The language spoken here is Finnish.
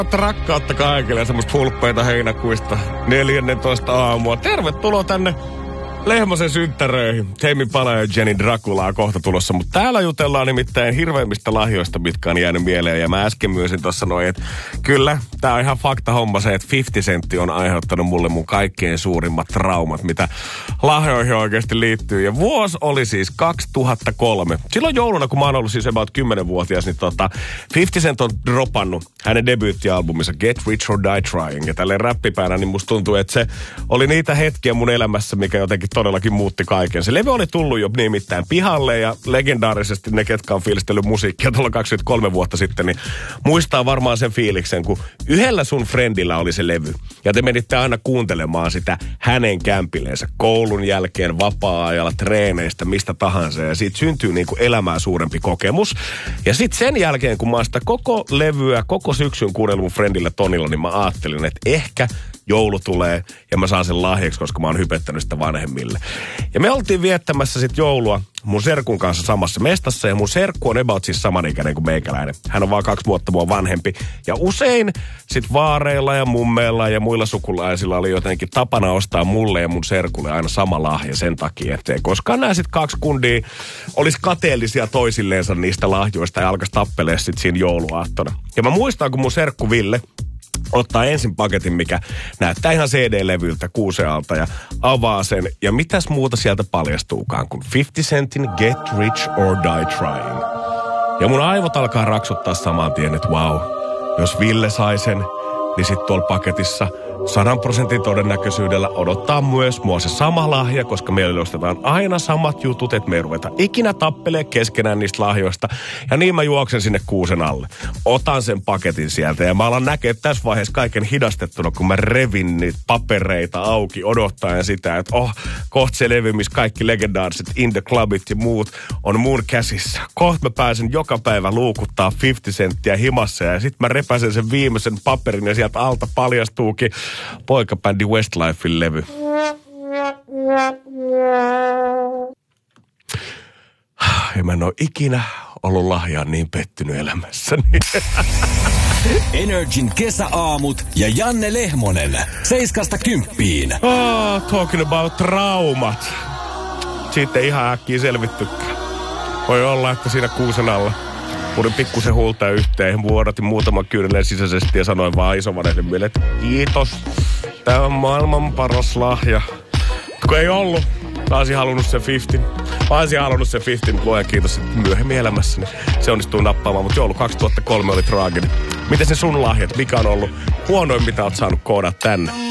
Rakkautta kaikille ja semmoista hulppeita heinäkuista 14 aamua. Tervetuloa tänne Lehmosen synttäröihin. Heimi Pala ja Jenny Dracula on kohta tulossa, mutta täällä jutellaan nimittäin hirveimmistä lahjoista, mitkä on jäänyt mieleen. Ja mä äsken myönsin tuossa noin, että kyllä, tää on ihan fakta homma se, että 50 Cent on aiheuttanut mulle mun kaikkein suurimmat traumat, mitä lahjoihin oikeasti liittyy. Ja vuosi oli siis 2003. Silloin jouluna, kun mä oon ollut siis about 10-vuotias, niin 50 Cent on dropannut hänen debyyttialbuminsa Get Rich or Die Trying. Ja tälleen räppipäänä, niin musta tuntuu, että se oli niitä hetkiä mun elämässä, mikä jotenkin todellakin muutti kaiken. Se levy oli tullut jo nimittäin pihalle ja legendaarisesti ne, ketkä on fiilistellyt musiikkia tuolla 23 vuotta sitten, niin muistaa varmaan sen fiiliksen, kun yhdellä sun friendillä oli se levy. Ja te menitte aina kuuntelemaan sitä hänen kämpilleensä koulun jälkeen, vapaa-ajalla, treeneistä, mistä tahansa. Ja siitä syntyy niinku elämää suurempi kokemus. Ja sitten sen jälkeen, kun mä oon sitä koko levyä, koko syksyn kuunnellut mun friendillä Tonilla, niin mä ajattelin, että ehkä joulu tulee ja mä saan sen lahjaksi, koska mä oon hypettänyt sitä vanhemmille. Ja me oltiin viettämässä sit joulua mun serkun kanssa samassa mestassa ja mun serkku on about siis samanikäinen kuin meikäläinen. Hän on vaan 2 vuotta mua vanhempi. Ja usein sit vaareilla ja mummeilla ja muilla sukulaisilla oli jotenkin tapana ostaa mulle ja mun serkulle aina sama lahja sen takia, ettei koskaan nämä sit 2 kundia olisi kateellisia toisilleensa niistä lahjoista ja alkaisi tappelee sit siinä jouluaattona. Ja mä muistan, kun mun serkku Ville ottaa ensin paketin, mikä näyttää ihan CD-levyltä kuusealta ja avaa sen. Ja mitäs muuta sieltä paljastuukaan kuin 50 Centin Get Rich or Die Trying. Ja mun aivot alkaa raksuttaa saman tien, että wow, jos Ville sai sen, niin sit tuolla paketissa 100% todennäköisyydellä odottaa myös mua se sama lahja, koska meille ostetaan aina samat jutut, että me ei ruveta ikinä tappelee keskenään niistä lahjoista. Ja niin mä juoksen sinne kuusen alle. Otan sen paketin sieltä ja mä alan näkee tässä vaiheessa kaiken hidastettuna, kun mä revin niitä papereita auki odottaen sitä, että kohta se levy, missä kaikki legendaariset In the Clubit ja muut on mun käsissä. Kohta mä pääsen joka päivä luukuttaa 50 senttiä himassa ja sit mä repäsen sen viimeisen paperin ja sieltä alta paljastuukin poikabändi Westlifein levy. Ja mä en oo ikinä ollut lahjaan niin pettynyt elämässäni. Energin kesäaamut ja Janne Lehmonen 7–10. Talking about traumat. Siitä ei ihan äkkiä selvittykään. Voi olla, että siinä kuusen alla purin pikkusen huulta yhteen, vuodatin muutaman kyynelen sisäisesti ja sanoin vaan isovanhemmille, että kiitos, tää on maailman paras lahja. Kun ei ollut, mä olisin halunnut sen 50. Mä olisin halunnut sen 50, luojan kiitos, että myöhemmin elämässäni se onnistuu nappaamaan, mutta joulu 2003 oli traaginen. Miten se sun lahjat, mikä on ollut huonoin, mitä oot saanut koodata tänne?